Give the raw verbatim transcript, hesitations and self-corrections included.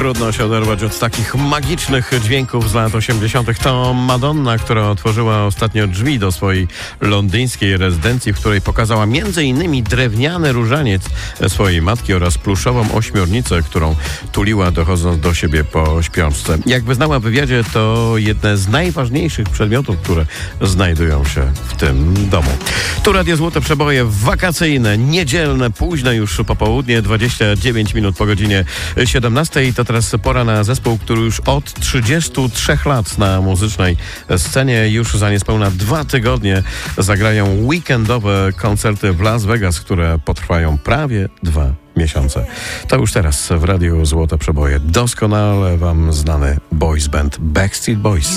Trudno się oderwać od takich magicznych dźwięków z lat osiemdziesiątych. To Madonna, która otworzyła ostatnio drzwi do swojej londyńskiej rezydencji, w której pokazała między innymi drewniany różaniec swojej matki oraz pluszową ośmiornicę, którą tuliła, dochodząc do siebie po śpiączce. Jak wyznała w wywiadzie, to jedne z najważniejszych przedmiotów, które znajdują się w tym domu. Tu Radio Złote Przeboje wakacyjne, niedzielne, późne już popołudnie, dwadzieścia dziewięć minut po godzinie siedemnastej. To teraz pora na zespół, który już od trzydziestu trzech lat na muzycznej scenie. Już za niespełna dwa tygodnie zagrają weekendowe koncerty w Las Vegas, które potrwają prawie dwa miesiące. To już teraz w Radiu Złote Przeboje doskonale wam znany boys band Backstreet Boys.